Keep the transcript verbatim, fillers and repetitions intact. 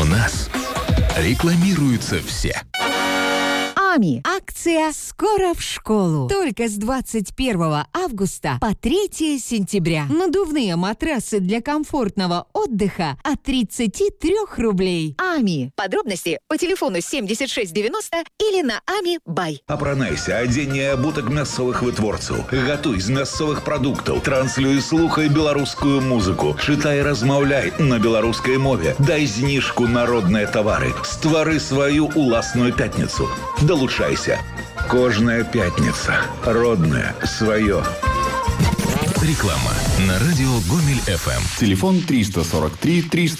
У нас рекламируются все. АМИ. Акция «Скоро в школу». Только с двадцать первого августа по третьего сентября. Надувные матрасы для комфортного отдыха от тридцати трёх рублей. АМИ. Подробности по телефону сімдесят шість дев'яносто или на АМИ Бай. Апранайся адзенне абутак мясцовых вытворцаў. Гатуй з мясцовых прадуктаў. Транслюй, слухай беларускую музыку. Чытай, размаўляй на беларускай мове. Дай зніжку на родныя тавары. Ствары сваю уласную пятніцу. Долучайся. Кожная пятница. Родное. Свое. Реклама на радио Гомель эф эм. Телефон триста сорок три триста